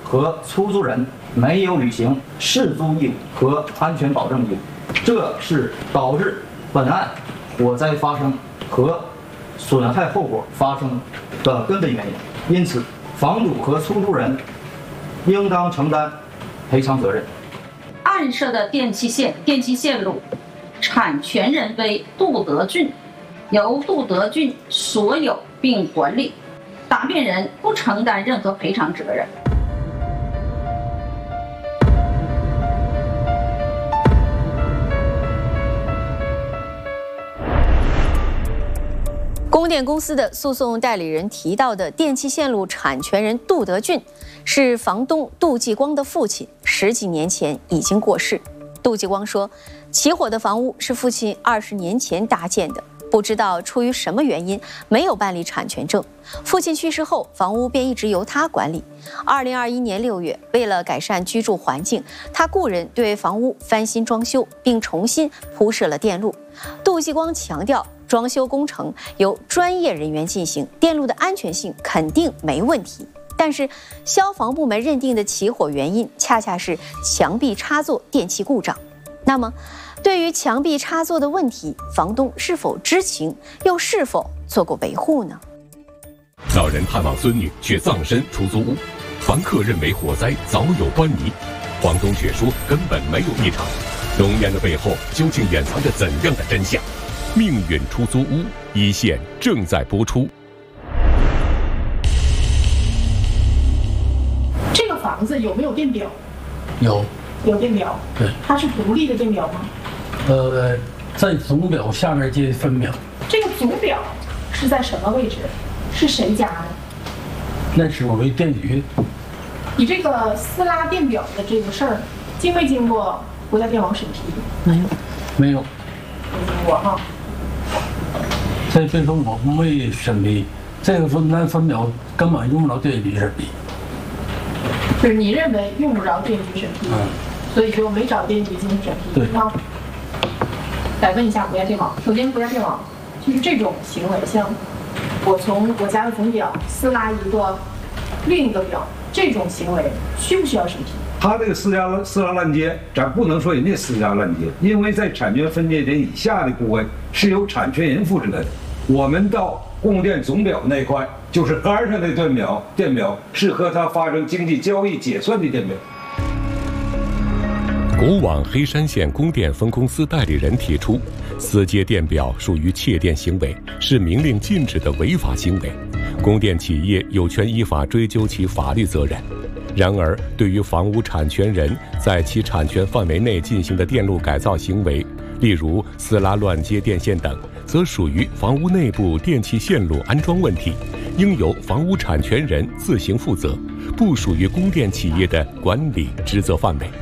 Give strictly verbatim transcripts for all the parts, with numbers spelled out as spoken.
和出租人没有履行适租义务和安全保证义务，这是导致本案火灾发生和损害后果发生的根本原因。因此，房主和出租人应当承担赔偿责任。 案涉的电气线电气线路产权人为杜德俊，由杜德俊所有并管理，答辩人不承担任何赔偿责任。 供电公司的诉讼代理人提到的电气线路产权人杜德俊是房东杜继光的父亲，十几年前已经过世。杜继光说，起火的房屋是父亲二十年前搭建的，不知道出于什么原因没有办理产权证。父亲去世后，房屋便一直由他管理。二零二一年六月，为了改善居住环境，他雇人对房屋翻新装修，并重新铺设了电路。杜继光强调，装修工程由专业人员进行，电路的安全性肯定没问题。但是消防部门认定的起火原因恰恰是墙壁插座电器故障。那么对于墙壁插座的问题，房东是否知情，又是否做过维护呢？ 老人探望孙女却葬身出租屋，房客认为火灾早有端倪，房东却说根本没有异常。浓烟的背后究竟掩藏着怎样的真相？命运出租屋一线正在播出。 这个房子有没有电表？ 有， 有电表。 对， 它是独立的电表吗？ 呃，在总表下面接分表。 这个总表是在什么位置？是谁家的？ 那是我们电局。 你这个私拉电表的这个事儿，经没经过国家电网审批？ 没有，没有， 没经过哈。 这这说我不会审批，这个分单分表根本用不着电局审批。 就是你认为用不着电局审批，嗯，所以就没找电局进行审批。 对。 那来问一下国家电网，首先国家电网就是这种行为，像我从我家的总表私拉一个另一个表，这种行为需不需要审批？ 他这个私家私拉滥接，咱不能说人家私家滥接，因为在产权分界点以下的部位是由产权人负责的。我们到供电总表那块，就是杆上的电表，电表是和他发生经济交易结算的电表。 国网黑山县供电分公司代理人提出，私接电表属于窃电行为，是明令禁止的违法行为，供电企业有权依法追究其法律责任。然而，对于房屋产权人在其产权范围内进行的电路改造行为，例如私拉乱接电线等，则属于房屋内部电气线路安装问题，应由房屋产权人自行负责，不属于供电企业的管理职责范围。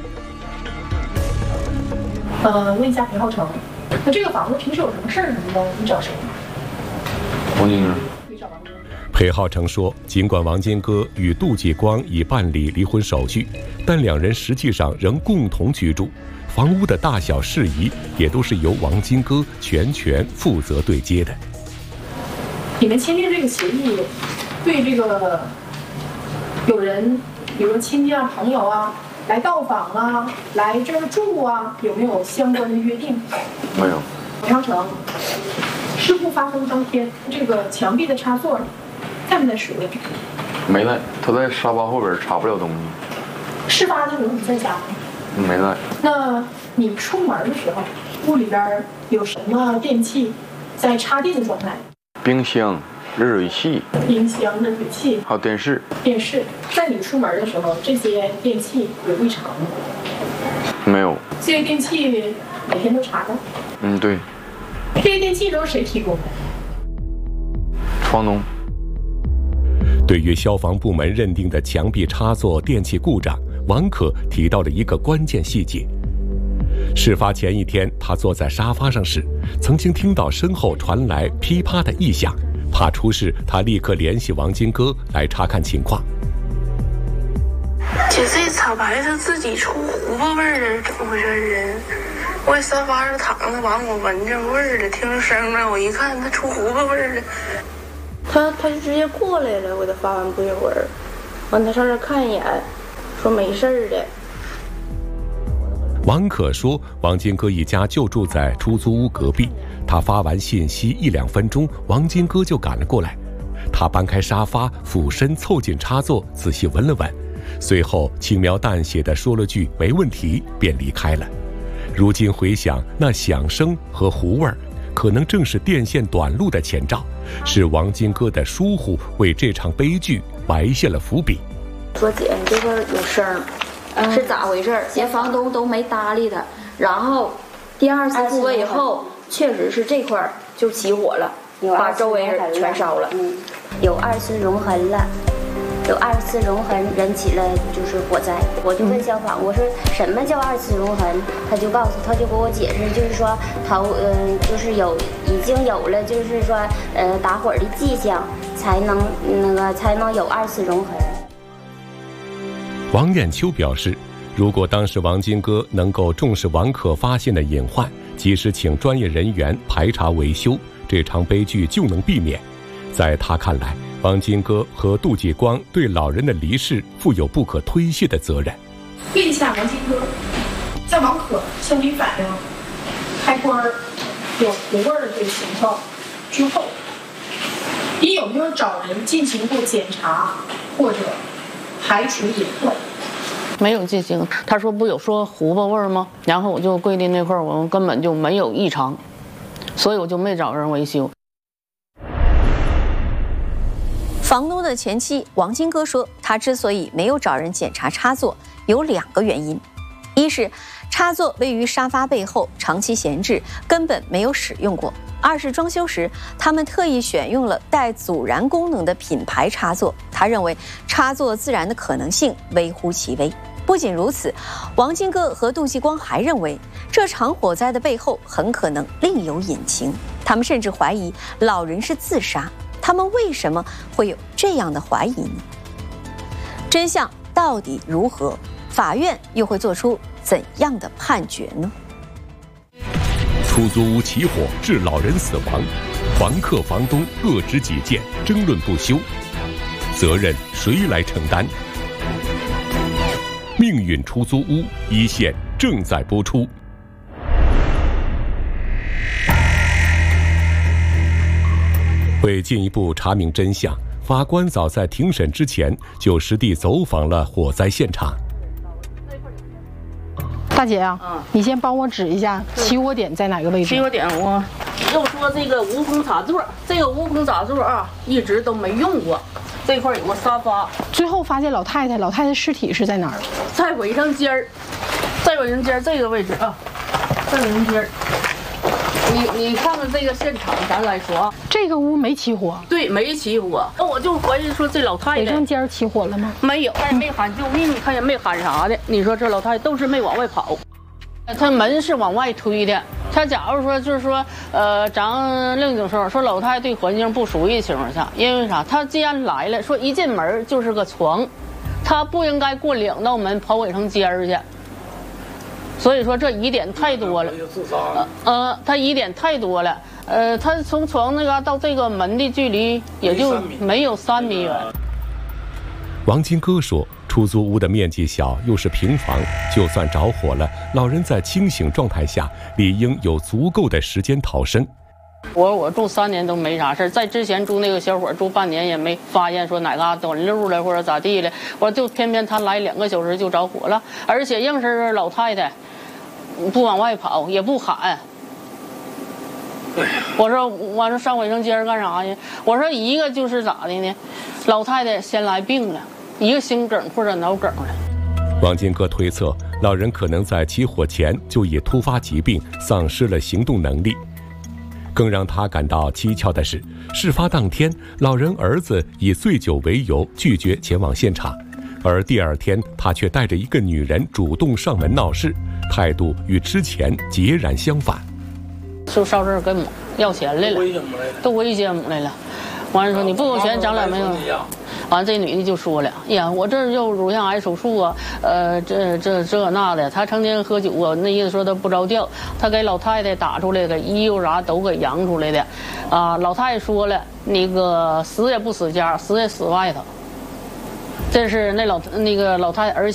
呃，问一下裴浩成，那这个房子平时有什么事儿呢？你找谁？ 王金哥。 裴浩成说，尽管王金哥与杜继光已办理离婚手续，但两人实际上仍共同居住，房屋的大小事宜也都是由王金哥全权负责对接的。 你们签订这个协议，对这个有人，比如说亲戚啊、朋友啊，来到访啊，来这儿住啊，有没有相关的约定？ 没有。 裴浩成，事故发生当天，这个墙壁的插座在没在使用？ 没在，他在沙发后边插不了东西。 事发的时候你在家吗？ 没在。 那你出门的时候，屋里边有什么电器在插电的状态？ 冰箱、热水器、 冰箱、热水器， 还有电视。 电视，在你出门的时候，这些电器有异常吗？ 没有。 这些电器每天都插着？ 嗯，对。 这些电器都是谁提供的？ 房东。 对于消防部门认定的墙壁插座电器故障，王可提到了一个关键细节。事发前一天，他坐在沙发上时，曾经听到身后传来噼啪的异响，怕出事，他立刻联系王金哥来查看情况。 姐，这草牌它自己出糊巴味儿了，怎么回事啊？我在沙发上躺着，完我闻着味儿了，听着声了，我一看它出糊巴味儿了。他他就直接过来了，我给他发完不一会儿，完他上这看一眼， 说没事儿的。 王可说，王金戈一家就住在出租屋隔壁。他发完信息一两分钟，王金戈就赶了过来。他搬开沙发，俯身凑近插座，仔细闻了闻，随后轻描淡写地说了句“没问题”，便离开了。如今回想，那响声和糊味儿，可能正是电线短路的前兆，是王金戈的疏忽为这场悲剧埋下了伏笔。 说姐，你这块有声儿。是咋回事？人房东都没搭理他，然后第二次复位以后，确实是这块就起火了，把周围人全烧了。 嗯，有二次熔痕了，有二次熔痕引起了就是火灾。我就问消防，我说什么叫二次熔痕？他就告诉，他就给我解释，就是说头嗯、呃，就是有已经有了，就是说呃打火的迹象，才能那个才能有二次熔痕。 王艳秋表示，如果当时王金戈能够重视王可发现的隐患，及时请专业人员排查维修，这场悲剧就能避免。在他看来，王金戈和杜继光对老人的离世负有不可推卸的责任。 陛下王金戈在王可生理反应开关有糊味儿的这个情况之后，你有没有找人进行过检查或者排除隐患？ 没有进行。他说不有说糊巴味儿吗？然后我就跪的那块儿，我们根本就没有异常，所以我就没找人维修。 房东的前妻王金戈说，他之所以没有找人检查插座，有两个原因：一是插座位于沙发背后，长期闲置，根本没有使用过；二是装修时他们特意选用了带阻燃功能的品牌插座，他认为插座自燃的可能性微乎其微。不仅如此，王金戈和杜继光还认为这场火灾的背后很可能另有隐情，他们甚至怀疑老人是自杀。他们为什么会有这样的怀疑呢？真相到底如何？法院又会做出怎样的判决呢？ 出租屋起火致老人死亡，房客房东各执己见，争论不休，责任谁来承担？命运出租屋一线正在播出。为进一步查明真相，法官早在庭审之前就实地走访了火灾现场。 大姐啊，嗯、你先帮我指一下起火点在哪个位置？ 起火点我又说这个无孔插座，这个无孔插座啊，一直都没用过。这块有个沙发。 最后发现老太太，老太太尸体是在哪儿？ 在卫生间儿，在卫生间这个位置啊，在卫生间儿。你你看看这个现场，咱来说啊， 这个屋没起火。 对，没起火。那我就怀疑说这老太太卫生间起火了吗？ 没有，她也没喊救命，她也没喊啥的。你说这老太太都是没往外跑，她门是往外推的。她假如说就是说，呃，咱另一种说法，说老太太对环境不熟悉情况下，因为啥？她既然来了，说一进门就是个床，她不应该过两道门跑卫生间去。所以说这疑点太多了，呃，他疑点太多了，呃，他从床那个到这个门的距离也就没有三米远。 王金戈说，出租屋的面积小，又是平房，就算着火了，老人在清醒状态下，理应有足够的时间逃生。 我我住三年都没啥事，在之前住那个小伙住半年也没发现说哪嘎短路了或者咋地了，我就偏偏他来两个小时就着火了，而且硬是老太太不往外跑也不喊。我说我说上卫生间干啥呀？我说一个就是咋的呢？老太太先来病了，一个心梗或者脑梗了。 王金戈推测，老人可能在起火前就已突发疾病，丧失了行动能力。更让他感到蹊跷的是，事发当天，老人儿子以醉酒为由拒绝前往现场，而第二天他却带着一个女人主动上门闹事，态度与之前截然相反。 就上这儿跟我要钱来了，都威胁我来了。完了说你不给我钱，咱俩没有。完这女的就说了：“哎呀，我这就乳腺癌手术啊，呃，这这这那的。他成天喝酒啊，那意思说他不着调，他给老太太打出来的衣服啥都给扬出来的，啊，老太太说了，那个死也不死家，死也死外头。这是那老那个老太太儿